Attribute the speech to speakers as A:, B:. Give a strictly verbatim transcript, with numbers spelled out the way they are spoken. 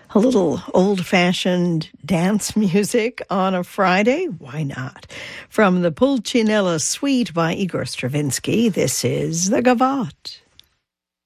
A: A little old-fashioned dance music on a Friday? Why not? From the Pulcinella Suite by Igor Stravinsky, this is the Gavotte.